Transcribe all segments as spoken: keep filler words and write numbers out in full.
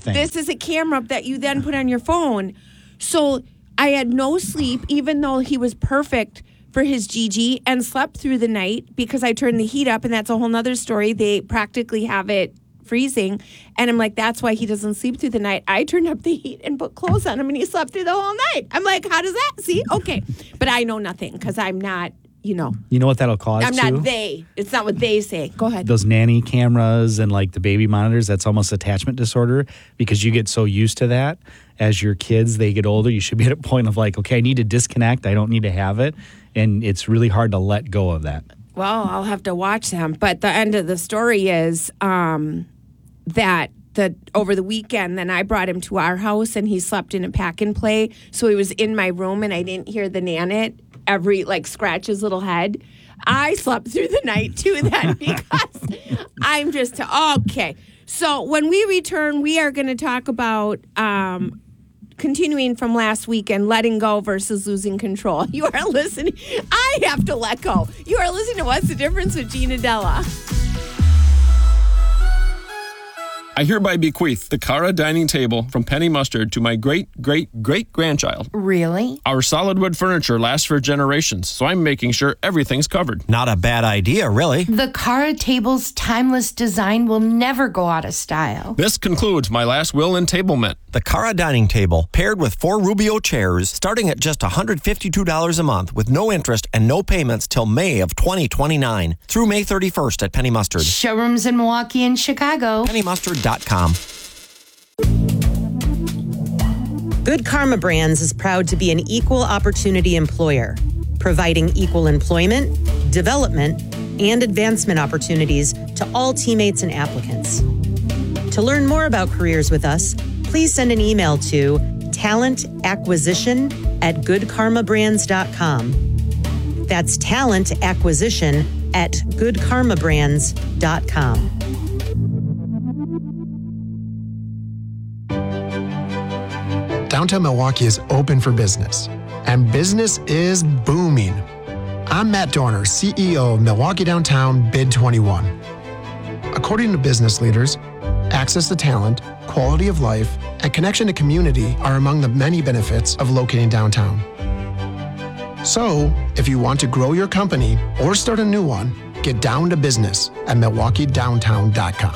thing. This is a camera that you then put on your phone. So I had no sleep, even though he was perfect for his Gigi, and slept through the night because I turned the heat up, and that's a whole nother story. They practically have it freezing, and I'm like, that's why he doesn't sleep through the night. I turned up the heat and put clothes on him, and he slept through the whole night. I'm like, how does that? See? Okay. But I know nothing because I'm not, you know. You know what that'll cause, I'm too? not they. It's not what they say. Go ahead. Those nanny cameras and like the baby monitors, that's almost attachment disorder because you get so used to that. As your kids, they get older, you should be at a point of like, okay, I need to disconnect. I don't need to have it. And it's really hard to let go of that. Well, I'll have to watch them. But the end of the story is um, that the over the weekend, then I brought him to our house, and he slept in a pack and play. So he was in my room, and I didn't hear the Nanit every, like, scratch his little head. I slept through the night, too, then, because I'm just, okay. So when we return, we are going to talk about um, continuing from last weekend, letting go versus losing control. You are listening. I have to let go. You are listening to What's the Difference with Gina Della. I hereby bequeath the Cara dining table from Penny Mustard to my great-great-great-grandchild. Really? Our solid wood furniture lasts for generations, so I'm making sure everything's covered. Not a bad idea, really. The Cara table's timeless design will never go out of style. This concludes my last will and tablement. The Cara dining table, paired with four Rubio chairs, starting at just one hundred fifty-two dollars a month with no interest and no payments till May of twenty twenty-nine through May thirty-first at Penny Mustard. Showrooms in Milwaukee and Chicago. penny mustard dot com. Good Karma Brands is proud to be an equal opportunity employer, providing equal employment, development, and advancement opportunities to all teammates and applicants. To learn more about careers with us, please send an email to talent acquisition at good karma brands dot com. That's talent acquisition at good karma brands dot com. Downtown Milwaukee is open for business, and business is booming. I'm Matt Dorner, C E O of Milwaukee Downtown Bid twenty-one. According to business leaders, access to talent, quality of life, and connection to community are among the many benefits of locating downtown. So, if you want to grow your company or start a new one, get down to business at milwaukee downtown dot com.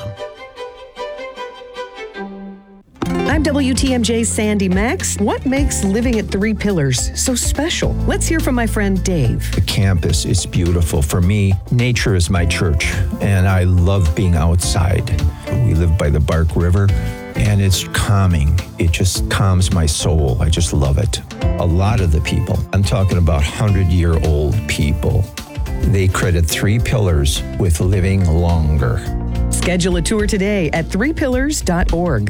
I'm W T M J's Sandy Max. What makes living at Three Pillars so special? Let's hear from my friend Dave. The campus is beautiful. For me, nature is my church, and I love being outside. We live by the Bark River, and it's calming. It just calms my soul. I just love it. A lot of the people, I'm talking about hundred-year-old people, they credit Three Pillars with living longer. Schedule a tour today at three pillars dot org.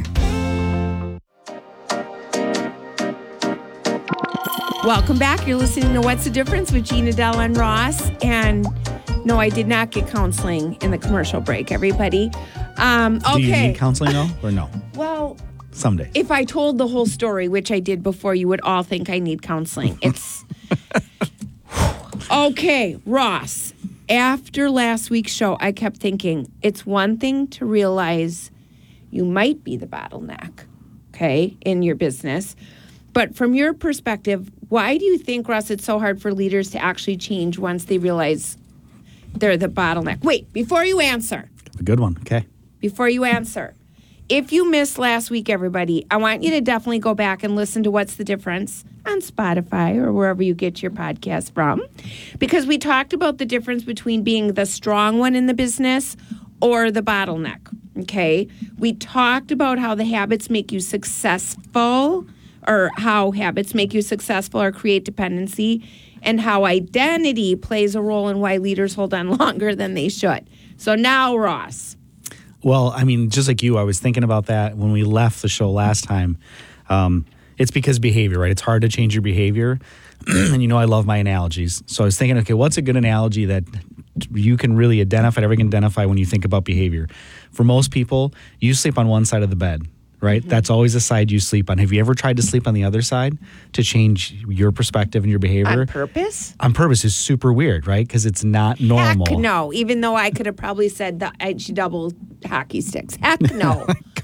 Welcome back. You're listening to What's the Difference with Gina Della and Ross. And no, I did not get counseling in the commercial break, everybody. Um, okay. Do you need counseling, though, or no? Well, someday. If I told the whole story, which I did before, you would all think I need counseling. It's okay, Ross. After last week's show, I kept thinking it's one thing to realize you might be the bottleneck, okay, in your business. But from your perspective, why do you think, Russ, it's so hard for leaders to actually change once they realize they're the bottleneck? Wait, before you answer. A good one, okay. Before you answer. If you missed last week, everybody, I want you to definitely go back and listen to What's the Difference on Spotify or wherever you get your podcast from. Because we talked about the difference between being the strong one in the business or the bottleneck, okay? We talked about how the habits make you successful, or how habits make you successful or create dependency, and how identity plays a role in why leaders hold on longer than they should. So now, Ross. Well, I mean, just like you, I was thinking about that when we left the show last time. Um, it's because behavior, right? It's hard to change your behavior. And you know I love my analogies. So I was thinking, okay, what's a good analogy that you can really identify, everyone can identify when you think about behavior? For most people, you sleep on one side of the bed. Right? Mm-hmm. That's always the side you sleep on. Have you ever tried to sleep on the other side to change your perspective and your behavior? On purpose? On purpose is super weird, right? Because it's not normal. Heck no. Even though I could have probably said that she double hockey sticks. Heck no.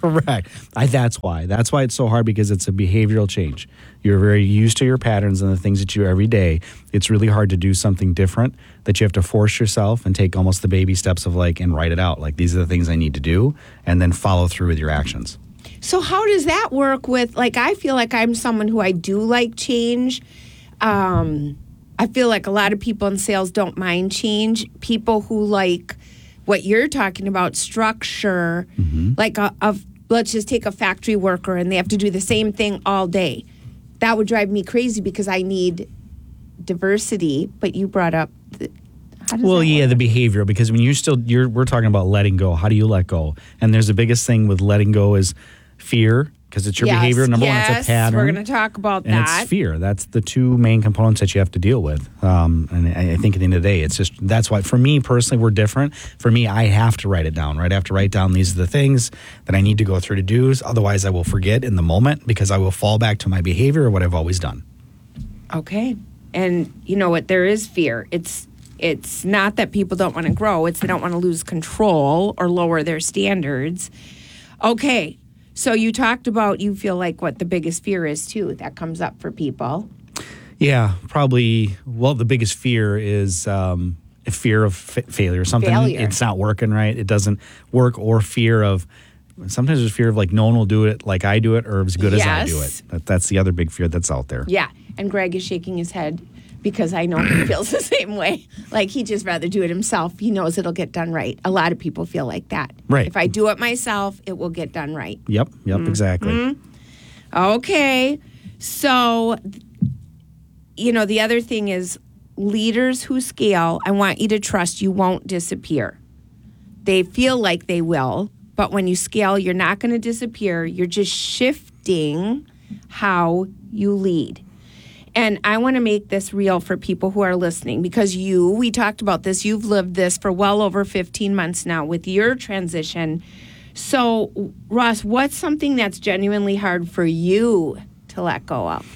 Correct. I, that's why. That's why it's so hard, because it's a behavioral change. You're very used to your patterns and the things that you do every day. It's really hard to do something different, that you have to force yourself and take almost the baby steps of like, and write it out. Like, these are the things I need to do, and then follow through with your actions. So how does that work with, like, I feel like I'm someone who I do like change. Um, I feel like a lot of people in sales don't mind change. People who like what you're talking about, structure, mm-hmm. like a, a, let's just take a factory worker and they have to do the same thing all day. That would drive me crazy because I need diversity. But you brought up the, how does well, that yeah, work? the behavior, because when you're still, you're, we're talking about letting go. How do you let go? And there's the biggest thing with letting go is fear, because it's your yes, behavior. Number yes, one, it's a pattern. We're going to talk about and that. It's fear. That's the two main components that you have to deal with. Um, and I, I think at the end of the day, it's just, that's why, for me personally, we're different. For me, I have to write it down, right? I have to write down these are the things that I need to go through to do. Otherwise, I will forget in the moment, because I will fall back to my behavior or what I've always done. Okay. And you know what? There is fear. It's it's not that people don't want to grow. It's they don't want to lose control or lower their standards. Okay. So you talked about, you feel like what the biggest fear is too that comes up for people. Yeah, probably. Well, the biggest fear is um, a fear of fa- failure. Something Failure. It's not working right. It doesn't work, or fear of. Sometimes there's fear of like no one will do it like I do it, or as good as I do Yes. it. That, that's the other big fear that's out there. Yeah. And Greg is shaking his head because I know he feels the same way. Like he'd just rather do it himself. He knows it'll get done right. A lot of people feel like that. Right. If I do it myself, it will get done right. Yep. Yep. Mm-hmm. Exactly. Okay. So, you know, the other thing is leaders who scale, I want you to trust you won't disappear. They feel like they will, but when you scale, you're not going to disappear. You're just shifting how you lead. And I want to make this real for people who are listening, because you, we talked about this, you've lived this for well over fifteen months now with your transition. So, Ross, what's something that's genuinely hard for you to let go of?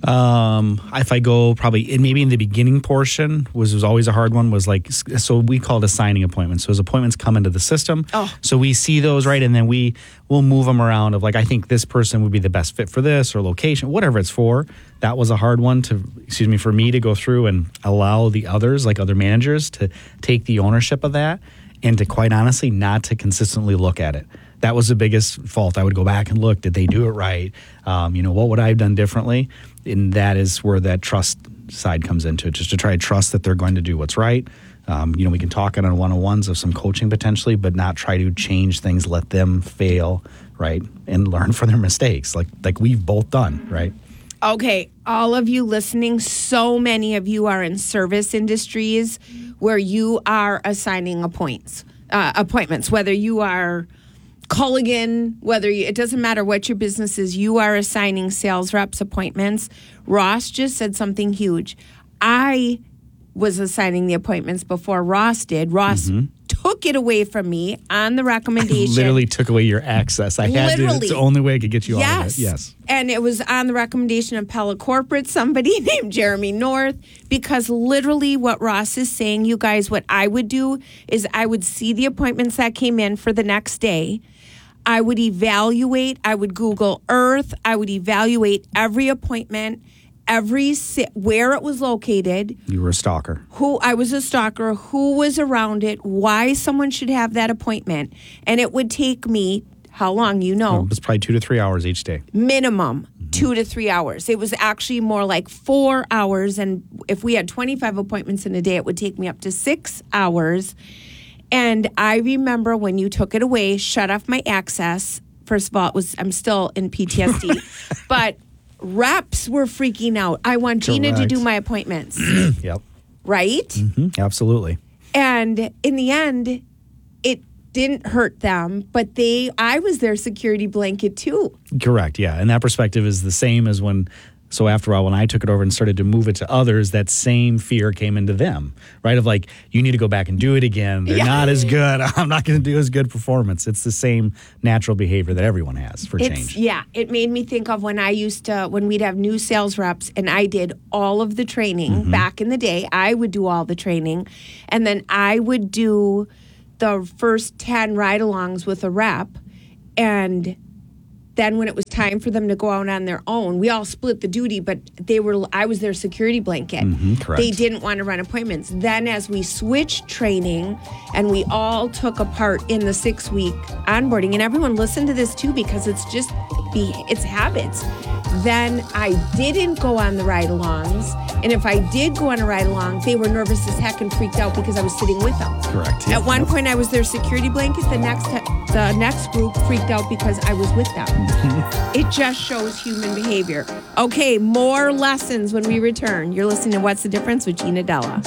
Um, if I go probably in, maybe in the beginning portion was, was always a hard one, was like, so we call it assigning appointments. So as appointments come into the system, Oh. so we see those, right? And then we will move them around of like, I think this person would be the best fit for this or location, whatever it's for. That was a hard one to, excuse me, for me to go through and allow the others, like other managers, to take the ownership of that, and to quite honestly not to consistently look at it. That was the biggest fault. I would go back and look, did they do it right? Um, you know, what would I have done differently? And that is where that trust side comes into it, just to try to trust that they're going to do what's right. Um, you know, we can talk on one-on-ones of some coaching potentially, but not try to change things, let them fail, right? And learn from their mistakes, like like we've both done, right? Okay, all of you listening, so many of you are in service industries where you are assigning appoints, uh, appointments, whether you are Culligan, whether you, it doesn't matter what your business is, you are assigning sales reps appointments. Ross just said something huge. I was assigning the appointments before Ross did. Ross Mm-hmm. took it away from me on the recommendation. Literally took away your access. I had to. Literally. It's the only way I could get you yes. out of it. Yes. And it was on the recommendation of Pella Corporate, somebody named Jeremy North, because literally what Ross is saying, you guys, what I would do is I would see the appointments that came in for the next day. I would evaluate, I would Google Earth, I would evaluate every appointment, every si- where it was located, You were a stalker. who I was a stalker, who was around it, why someone should have that appointment. And it would take me, how long, you know? It was probably two to three hours each day. Minimum two to three hours. It was actually more like four hours. And if we had twenty-five appointments in a day, it would take me up to six hours. And I remember when you took it away, shut off my access. First of all, it was I'm still in P T S D. But reps were freaking out. I want Gina to Correct. do my appointments. Yep. Right? Mm-hmm. Absolutely. And in the end, it didn't hurt them, but they I was their security blanket too. Correct. Yeah. And that perspective is the same as when, so after all, when I took it over and started to move it to others, that same fear came into them, right? Of like, you need to go back and do it again. They're Yeah. not as good. I'm not going to do as good performance. It's the same natural behavior that everyone has for It's, change. yeah, it made me think of when I used to, when we'd have new sales reps and I did all of the training Mm-hmm. back in the day. I would do all the training and then I would do the first ten ride alongs with a rep. And then when it was time for them to go out on their own, we all split the duty, but they were I was their security blanket. Mm-hmm, correct. They didn't want to run appointments. Then as we switched training and we all took a part in the six-week onboarding, and everyone listened to this too because it's just be it's habits. Then I didn't go on the ride-alongs, and if I did go on a ride-along, they were nervous as heck and freaked out because I was sitting with them. Correct. At one point, I was their security blanket. The next the next group freaked out because I was with them. It just shows human behavior. Okay, more lessons when we return. You're listening to What's the Difference with Gina Della.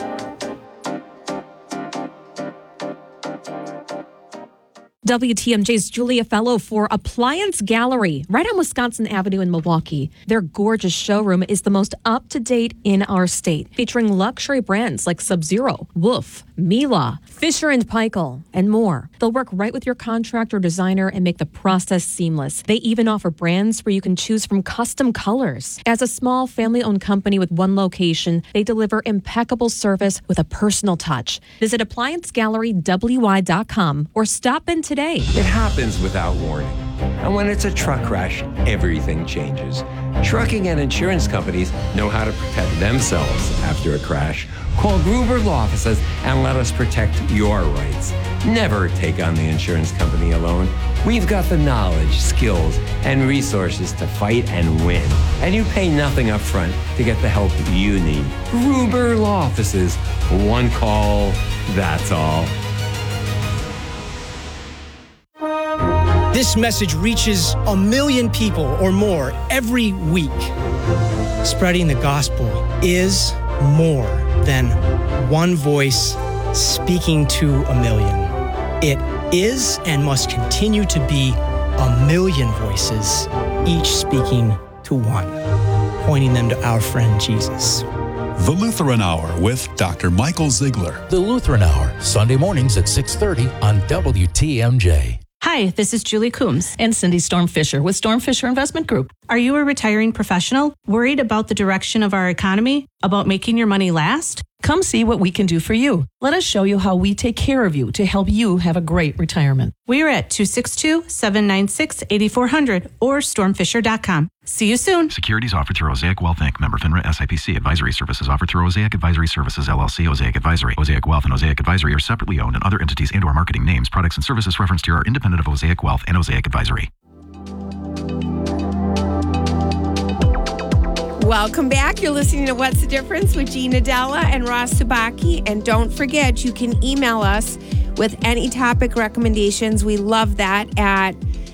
W T M J's Julia Fellow for Appliance Gallery, right on Wisconsin Avenue in Milwaukee. Their gorgeous showroom is the most up-to-date in our state, featuring luxury brands like Sub-Zero, Wolf, Miele, Fisher and Paykel, and more. They'll work right with your contractor or designer and make the process seamless. They even offer brands where you can choose from custom colors. As a small family-owned company with one location, they deliver impeccable service with a personal touch. Visit appliance gallery w i dot com or stop in today. It happens without warning. And when it's a truck crash, everything changes. Trucking and insurance companies know how to protect themselves after a crash. Call Gruber Law Offices and let us protect your rights. Never take on the insurance company alone. We've got the knowledge, skills, and resources to fight and win. And you pay nothing up front to get the help you need. Gruber Law Offices. One call, that's all. This message reaches a million people or more every week. Spreading the gospel is more than one voice speaking to a million. It is and must continue to be a million voices, each speaking to one, pointing them to our friend Jesus. The Lutheran Hour with Doctor Michael Ziegler. The Lutheran Hour, Sunday mornings at six thirty on W T M J. Hi, this is Julie Coombs and Cindy Storm Fisher with Storm Fisher Investment Group. Are you a retiring professional worried about the direction of our economy, about making your money last? Come see what we can do for you. Let us show you how we take care of you to help you have a great retirement. We are at two six two, seven nine six, eight four zero zero or storm fisher dot com. See you soon. Securities offered through Osaic Wealth Incorporated. Member FINRA S I P C. Advisory services offered through Osaic Advisory Services L L C. Osaic Advisory. Osaic Wealth and Osaic Advisory are separately owned, and other entities and or marketing names, products, and services referenced here are independent of Osaic Wealth and Osaic Advisory. Welcome back. You're listening to What's the Difference with Gina Della and Ross Sabaki. And don't forget, you can email us with any topic recommendations. We love that at,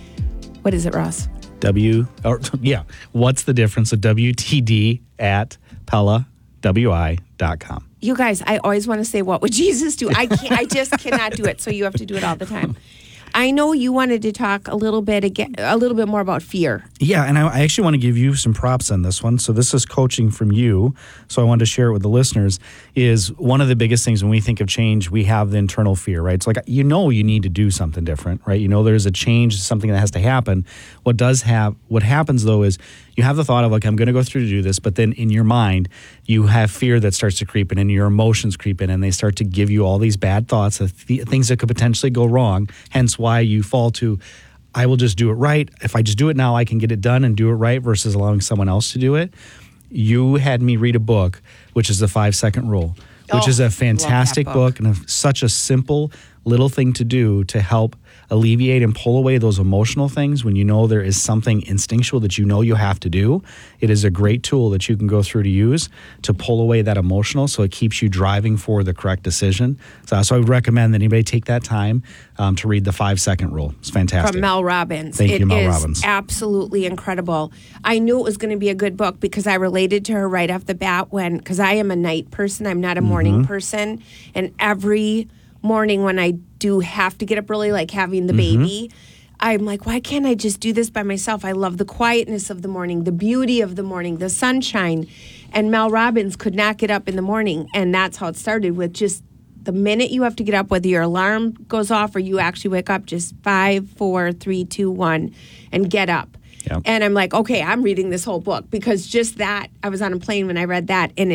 what is it, Ross? W, or yeah, what's the difference of W T D at Pella W I dot com. You guys, I always want to say, what would Jesus do? I can't, I just cannot do it. So you have to do it all the time. I know you wanted to talk a little bit again, a little bit more about fear. Yeah, and I, I actually want to give you some props on this one. So this is coaching from you. So I wanted to share it with the listeners. Is one of the biggest things when we think of change, we have the internal fear, right? It's like, you know, you need to do something different, right? You know, there's a change, something that has to happen. What does have, what happens though is you have the thought of like, I'm going to go through to do this, but then in your mind, you have fear that starts to creep in and your emotions creep in and they start to give you all these bad thoughts of th- things that could potentially go wrong. Hence why you fall to, I will just do it right. If I just do it now, I can get it done and do it right versus allowing someone else to do it. You had me read a book, which is the five second rule, which oh, is a fantastic book. book and a, such a simple little thing to do to help alleviate and pull away those emotional things when you know there is something instinctual that you know you have to do. It is a great tool that you can go through to use to pull away that emotional so it keeps you driving for the correct decision. So, so I would recommend that anybody take that time um, to read the five second rule. It's fantastic. From Mel Robbins. Thank it you, Mel is Robbins. Absolutely incredible. I knew it was going to be a good book because I related to her right off the bat when, because I am a night person, I'm not a morning mm-hmm. person, and every morning when I do have to get up early, like having the mm-hmm. baby, I'm like, why can't I just do this by myself? I love the quietness of the morning, the beauty of the morning, the sunshine. And Mel Robbins could not get up in the morning. And that's how it started with just the minute you have to get up, whether your alarm goes off or you actually wake up, just five, four, three, two, one, and get up. Yep. And I'm like, okay, I'm reading this whole book because just that, I was on a plane when I read that and it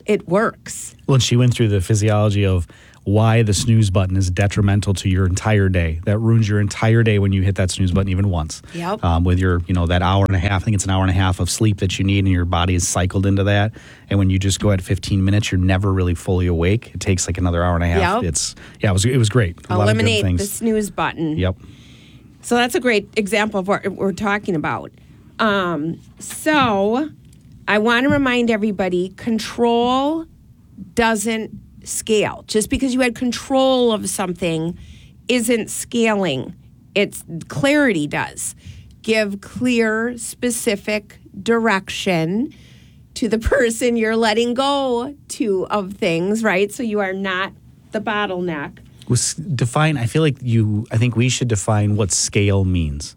it works. Well, and she went through the physiology of why the snooze button is detrimental to your entire day. That ruins your entire day when you hit that snooze button even once. Yep. Um, with your, you know, that hour and a half, I think it's an hour and a half of sleep that you need, and your body is cycled into that. And when you just go at fifteen minutes, you're never really fully awake. It takes like another hour and a half. Yep. It's yeah, it was it was great. A lot of good Eliminate things. the snooze button. Yep. So that's a great example of what we're talking about. Um, so I want to remind everybody, control doesn't scale. Just because you had control of something isn't scaling. It's clarity does. Give clear, specific direction to the person you're letting go to of things, right? So you are not the bottleneck. Was define. I feel like you. I think we should define what scale means.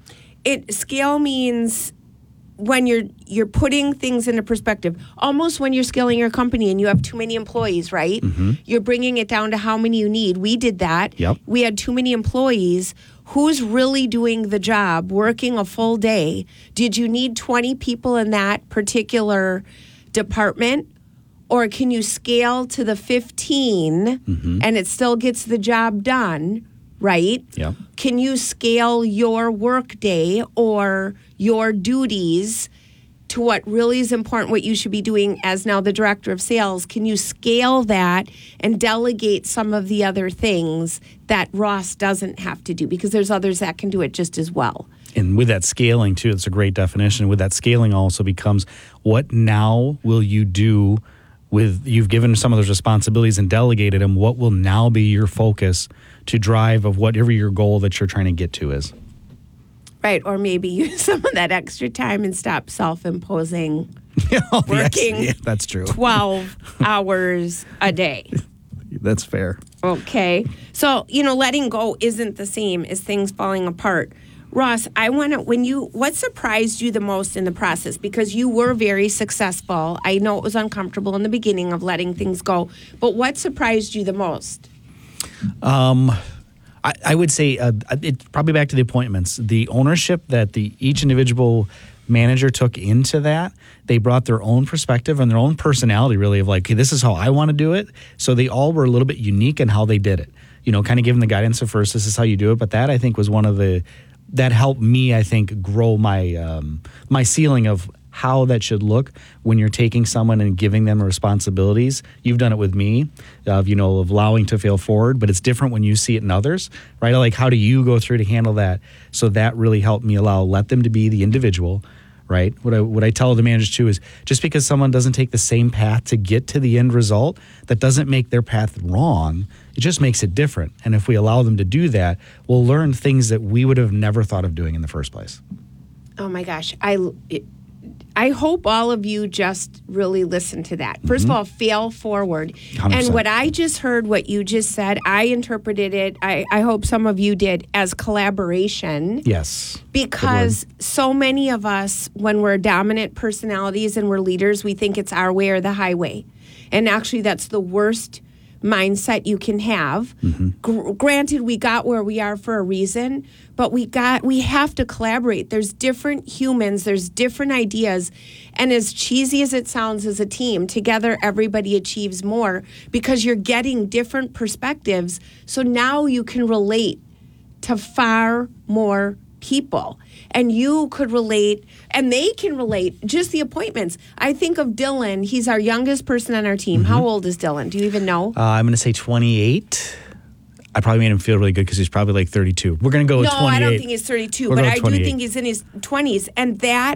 It scale means when you're you're putting things into perspective. Almost when you're scaling your company and you have too many employees, right? Mm-hmm. You're bringing it down to how many you need. We did that. Yep. We had too many employees. Who's really doing the job, working a full day? Did you need twenty people in that particular department? Or can you scale to the fifteen Mm-hmm. and it still gets the job done, right? Yeah. Can you scale your work day or your duties to what really is important, what you should be doing as now the director of sales? Can you scale that and delegate some of the other things that Ross doesn't have to do? Because there's others that can do it just as well. And with that scaling, too, it's a great definition. With that scaling also becomes, what now will you do with, you've given some of those responsibilities and delegated them, what will now be your focus to drive of whatever your goal that you're trying to get to is? Right, or maybe use some of that extra time and stop self-imposing oh, working yes. Yeah, that's true. twelve hours a day. That's fair. Okay. So, you know, letting go isn't the same as things falling apart. Ross, I want to, when you, what surprised you the most in the process? Because you were very successful. I know it was uncomfortable in the beginning of letting things go, but what surprised you the most? Um, I, I would say uh, it's probably back to the appointments. The ownership that the each individual manager took into that, they brought their own perspective and their own personality, really, of like, okay, this is how I want to do it. So they all were a little bit unique in how they did it. You know, kind of giving the guidance at first, this is how you do it. But that, I think, was one of the, that helped me, I think, grow my um, my ceiling of how that should look when you're taking someone and giving them responsibilities. You've done it with me, of, you know, of allowing to fail forward, but it's different when you see it in others, right? Like, how do you go through to handle that? So that really helped me allow, let them to be the individual, right? What I, what I tell the managers too is, just because someone doesn't take the same path to get to the end result, that doesn't make their path wrong. It just makes it different. And if we allow them to do that, we'll learn things that we would have never thought of doing in the first place. Oh my gosh. I, it, I hope all of you just really listen to that. First Mm-hmm. of all, fail forward. one hundred percent. And what I just heard, what you just said, I interpreted it, I, I hope some of you did, as collaboration. Yes. Because so many of us, when we're dominant personalities and we're leaders, we think it's our way or the highway. And actually, that's the worst mindset you can have. Mm-hmm. Gr- granted, we got where we are for a reason, but we got we have to collaborate. There's different humans, there's different ideas, and as cheesy as it sounds, as a team, together everybody achieves more because you're getting different perspectives. So now you can relate to far more people, and you could relate, and they can relate. Just the appointments. I think of Dylan. He's our youngest person on our team. Mm-hmm. How old is Dylan? Do you even know? Uh, I'm going to say twenty-eight. I probably made him feel really good because he's probably like thirty-two. We're going to go with no, twenty-eight. I don't think he's thirty-two, We'll but go I with do twenty-eight. think he's in his twenties, and that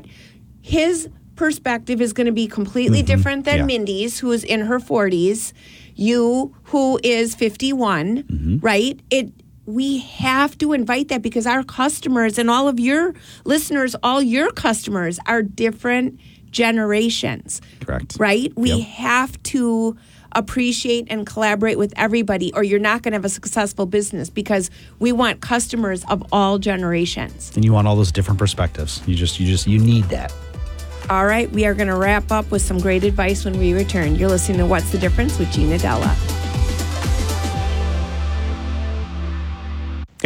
his perspective is going to be completely Mm-hmm. different than Yeah. Mindy's, who is in her forties. You, who is fifty-one, Mm-hmm. right? It. We have to invite that because our customers and all of your listeners, all your customers are different generations. Correct. Right? We Yep. have to appreciate and collaborate with everybody, or you're not going to have a successful business, because we want customers of all generations. And you want all those different perspectives. You just, you just, you need that. All right, we are going to wrap up with some great advice when we return. You're listening to What's the Difference with Gina Della.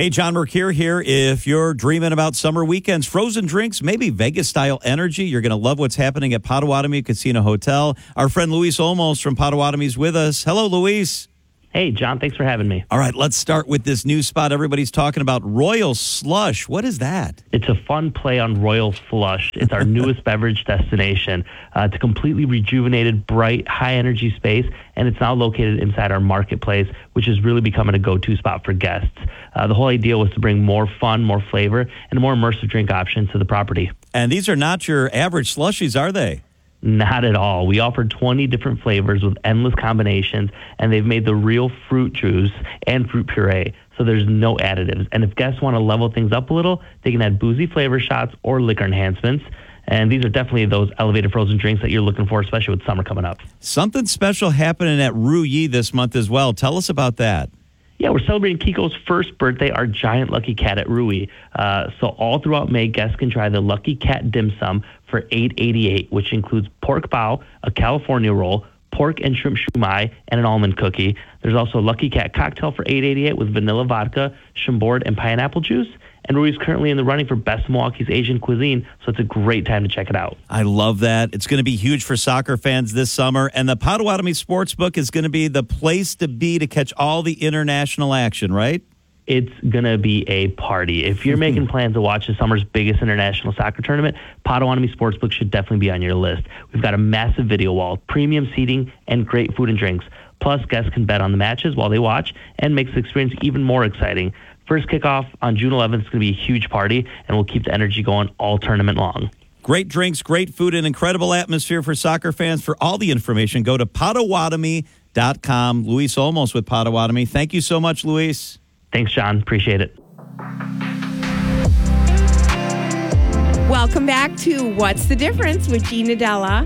Hey, John Mercure here. If you're dreaming about summer weekends, frozen drinks, maybe Vegas-style energy, you're going to love what's happening at Potawatomi Casino Hotel. Our friend Luis Olmos from Potawatomi is with us. Hello, Luis. Hey, John. Thanks for having me. All right, let's start with this new spot everybody's talking about, Royal Slush. What is that? It's a fun play on Royal Flush. It's our newest beverage destination. Uh, it's a completely rejuvenated, bright, high-energy space, and it's now located inside our marketplace, which is really becoming a go-to spot for guests. Uh, the whole idea was to bring more fun, more flavor, and a more immersive drink option to the property. And these are not your average slushies, are they? Not at all. We offer twenty different flavors with endless combinations, and they've made the real fruit juice and fruit puree, so there's no additives. And if guests want to level things up a little, they can add boozy flavor shots or liquor enhancements. And these are definitely those elevated frozen drinks that you're looking for, especially with summer coming up. Something special happening at Ru Yi this month as well. Tell us about that. Yeah, we're celebrating Kiko's first birthday, our giant Lucky Cat at Rui. Uh, so all throughout May, guests can try the Lucky Cat Dim Sum for eight eighty-eight, which includes pork bao, a California roll, pork and shrimp shumai, and an almond cookie. There's also a Lucky Cat cocktail for eight eighty-eight with vanilla vodka, Chambord, and pineapple juice. And Rui's currently in the running for Best Milwaukee's Asian Cuisine, so it's a great time to check it out. I love that. It's going to be huge for soccer fans this summer, and the Potawatomi Sportsbook is going to be the place to be to catch all the international action, right? It's going to be a party. If you're making plans to watch the summer's biggest international soccer tournament, Potawatomi Sportsbook should definitely be on your list. We've got a massive video wall, premium seating, and great food and drinks. Plus, guests can bet on the matches while they watch and makes the experience even more exciting. First kickoff on June eleventh is going to be a huge party, and we'll keep the energy going all tournament long. Great drinks, great food, and incredible atmosphere for soccer fans. For all the information, go to Potawatomi dot com. Luis Olmos with Potawatomi. Thank you so much, Luis. Thanks, John. Appreciate it. Welcome back to What's the Difference with Gina Della.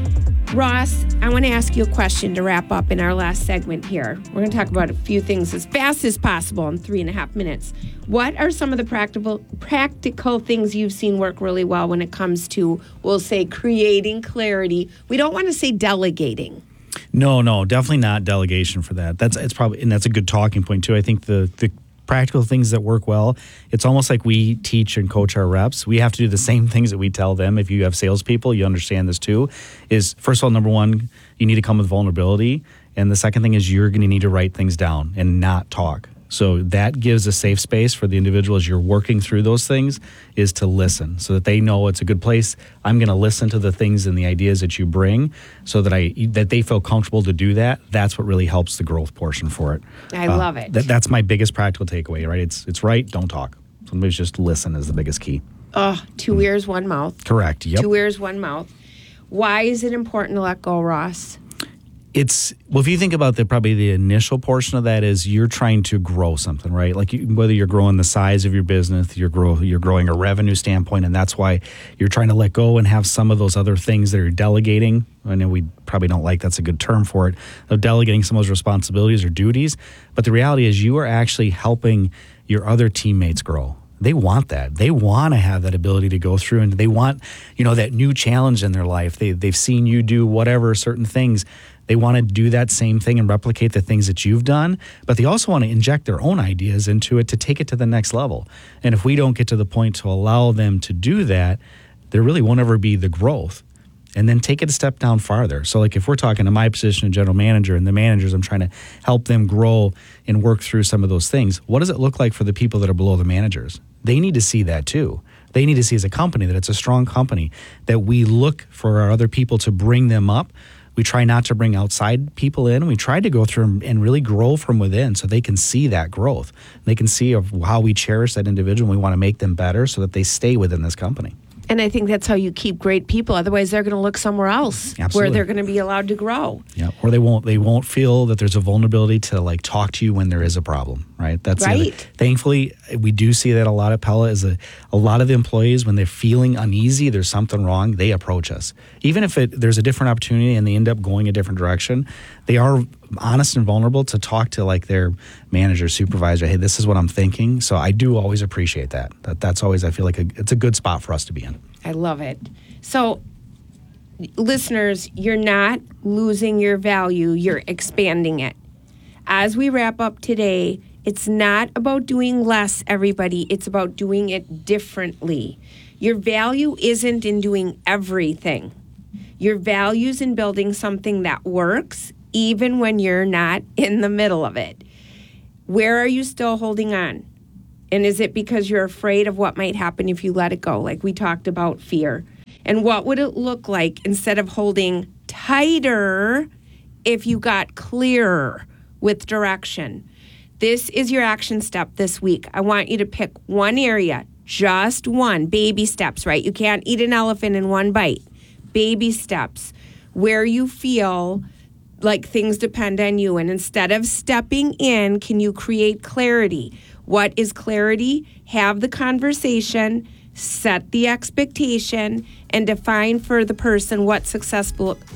Ross, I want to ask you a question to wrap up in our last segment here. We're going to talk about a few things as fast as possible in three and a half minutes. What are some of the practical practical things you've seen work really well when it comes to, we'll say, creating clarity? We don't want to say delegating. No, no, definitely not delegation for that. That's it's probably, and that's a good talking point too. I think the the practical things that work well, it's almost like we teach and coach our reps. We have to do the same things that we tell them. If you have salespeople, you understand this too. Is first of all, number one, you need to come with vulnerability, and the second thing is you're going to need to write things down and not talk. So that gives a safe space for the individual as you're working through those things, is to listen so that they know it's a good place. I'm going to listen to the things and the ideas that you bring so that I that they feel comfortable to do that. That's what really helps the growth portion for it. I Uh, love it. That, that's my biggest practical takeaway, right? It's it's right, don't talk. Somebody's just listen is the biggest key. Oh, two ears, one mouth. Correct, yep. Two ears, one mouth. Why is it important to let go, Ross? It's, well, if you think about the probably the initial portion of that is you're trying to grow something, right? Like you, whether you're growing the size of your business, you're grow you're growing a revenue standpoint, and that's why you're trying to let go and have some of those other things that you're delegating. I know we probably don't like that's a good term for it, of delegating some of those responsibilities or duties. But the reality is you are actually helping your other teammates grow. They want that. They want to have that ability to go through, and they want, you know, that new challenge in their life. They, they've seen you do whatever, certain things. They want to do that same thing and replicate the things that you've done, but they also want to inject their own ideas into it to take it to the next level. And if we don't get to the point to allow them to do that, there really won't ever be the growth. And then take it a step down farther. So like if we're talking to my position of general manager and the managers, I'm trying to help them grow and work through some of those things. What does it look like for the people that are below the managers? They need to see that too. They need to see as a company that it's a strong company, that we look for our other people to bring them up. We try not to bring outside people in. We try to go through and really grow from within so they can see that growth. They can see of how we cherish that individual. We want to make them better so that they stay within this company. And I think that's how you keep great people. Otherwise, they're going to look somewhere else Absolutely. where they're going to be allowed to grow. Yeah, or they won't. They won't feel that there's a vulnerability to like talk to you when there is a problem. Right. That's the other- Right. Thankfully, we do see that a lot at Pella is a, a lot of the employees when they're feeling uneasy, there's something wrong, they approach us. Even if it, there's a different opportunity and they end up going a different direction, they are honest and vulnerable to talk to like their manager, supervisor. Hey, this is what I'm thinking. So I do always appreciate that. That that's always I feel like a, it's a good spot for us to be in. I love it. So, listeners, you're not losing your value, you're expanding it. As we wrap up today, It's not about doing less, everybody. It's about doing it differently. Your value isn't in doing everything. Your value's in building something that works, even when you're not in the middle of it. Where are you still holding on? And is it because you're afraid of what might happen if you let it go? Like we talked about fear. And what would it look like instead of holding tighter if you got clearer with direction? This is your action step this week. I want you to pick one area, just one, baby steps, right? You can't eat an elephant in one bite. Baby steps where you feel like things depend on you. And instead of stepping in, can you create clarity? What is clarity? Have the conversation, set the expectation, and define for the person what successful